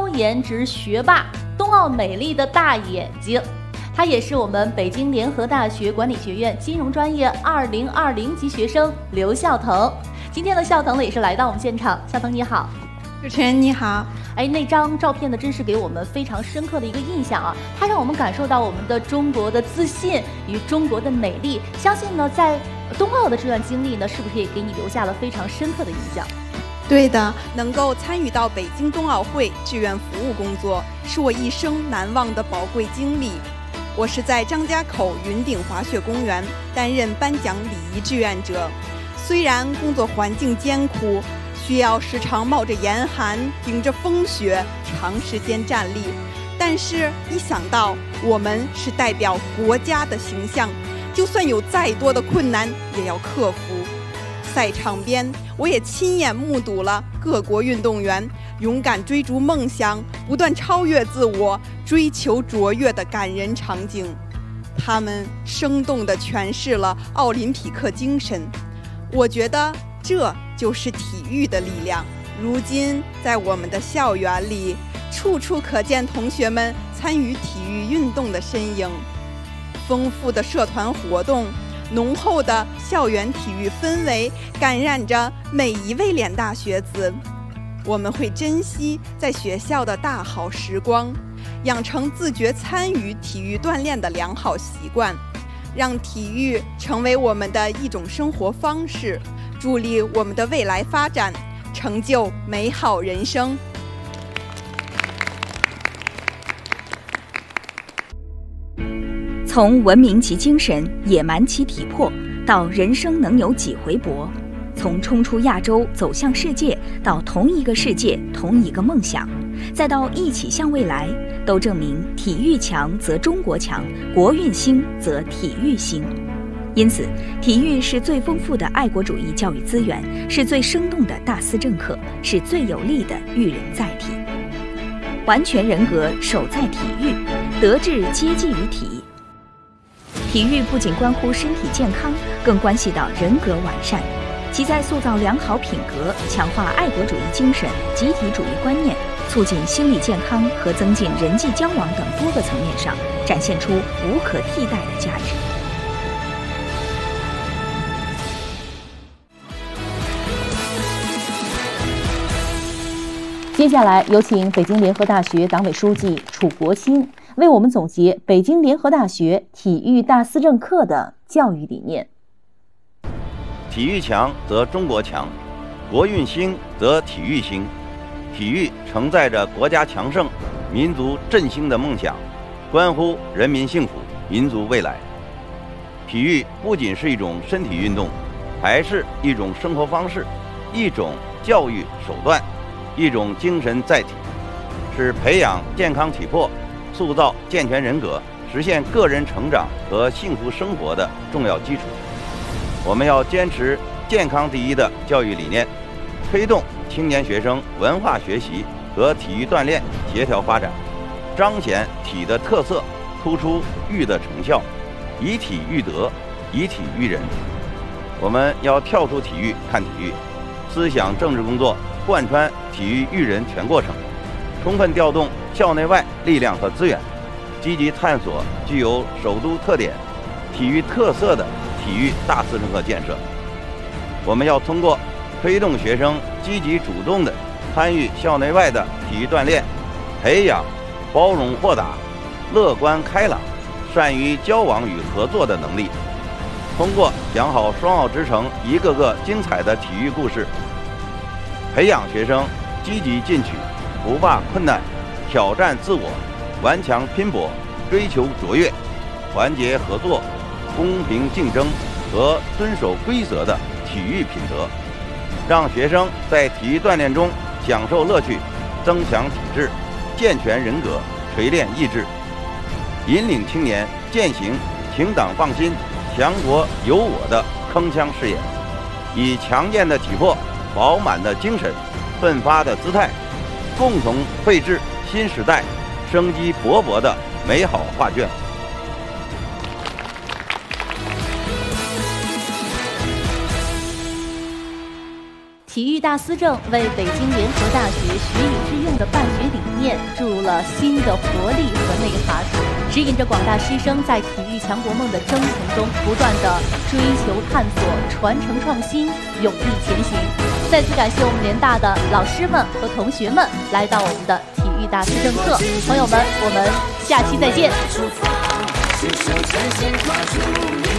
颜值学霸，冬奥美丽的大眼睛。他也是我们北京联合大学管理学院金融专业2020级学生刘孝腾。今天的孝腾呢也是来到我们现场，孝腾你好。 主持人你好。 那张照片呢真是给我们非常深刻的一个印象啊，它让我们感受到我们的中国的自信与中国的美丽。相信呢在冬奥的这段经历呢，是不是也给你留下了非常深刻的印象？ 对的，能够参与到北京冬奥会志愿服务工作，是我一生难忘的宝贵经历。我是在张家口云顶滑雪公园担任颁奖礼仪志愿者，虽然工作环境艰苦，需要时常冒着严寒顶着风雪长时间站立，但是一想到我们是代表国家的形象，就算有再多的困难也要克服。赛场边我也亲眼目睹了各国运动员勇敢追逐梦想，不断超越自我，追求卓越的感人场景。他们生动地诠释了奥林匹克精神，我觉得这就是体育的力量。如今在我们的校园里，处处可见同学们参与体育运动的身影。丰富的社团活动，浓厚的校园体育氛围感染着每一位联大学子。我们会珍惜在学校的大好时光，养成自觉参与体育锻炼的良好习惯，让体育成为我们的一种生活方式，助力我们的未来发展，成就美好人生。 从文明其精神，野蛮其体魄，到人生能有几回搏；从冲出亚洲走向世界，到同一个世界同一个梦想，再到一起向未来，都证明体育强则中国强，国运兴则体育兴。因此，体育是最丰富的爱国主义教育资源，是最生动的大思政课，是最有力的育人载体。完全人格守在体育，德智皆济于体。体育不仅关乎身体健康，更关系到人格完善。其在塑造良好品格、强化爱国主义精神、集体主义观念、促进心理健康和增进人际交往等多个层面上，展现出无可替代的价值。 接下来有请北京联合大学党委书记楚国新为我们总结北京联合大学体育大思政课的教育理念。 体育强则中国强，国运兴则体育兴。体育承载着国家强盛、民族振兴的梦想，关乎人民幸福、民族未来。体育不仅是一种身体运动，还是一种生活方式，一种教育手段，一种精神载体，是培养健康体魄、塑造健全人格、实现个人成长和幸福生活的重要基础。我们要坚持健康第一的教育理念，推动青年学生文化学习和体育锻炼协调发展，彰显体的特色，突出育的成效，以体育德，以体育人。我们要跳出体育看体育，思想政治工作贯穿体育育人全过程，充分调动校内外力量和资源，积极探索具有首都特点、体育特色的体育大思政课建设。我们要通过推动学生积极主动地参与校内外的体育锻炼，培养包容豁达、乐观开朗、善于交往与合作的能力。通过讲好双奥之城一个个精彩的体育故事，培养学生积极进取、不怕困难、挑战自我、顽强拼搏、追求卓越、团结合作、公平竞争和遵守规则的体育品德，让学生在体育锻炼中享受乐趣，增强体质，健全人格，锤炼意志，引领青年践行挺党放心、强国有我的铿锵誓言，以强健的体魄、饱满的精神、奋发的姿态，共同绘制新时代生机勃勃的美好画卷。 体育大思政为北京联合大学学以致用的办学理念注入了新的活力和内涵，指引着广大师生在体育强国梦的征程中不断的追求探索、传承创新、勇立前行。再次感谢我们联大的老师们和同学们来到我们的体育大师政课，朋友们，我们下期再见。